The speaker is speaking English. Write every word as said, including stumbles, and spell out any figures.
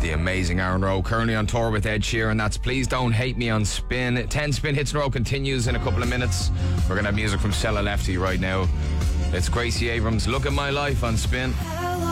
The amazing Aaron Rowe, currently on tour with Ed Sheeran. That's Please Don't Hate Me on Spin. ten Spin Hits in a row continues in a couple of minutes. We're going to have music from Stella Lefty right now. It's Gracie Abrams, Look at My Life on Spin.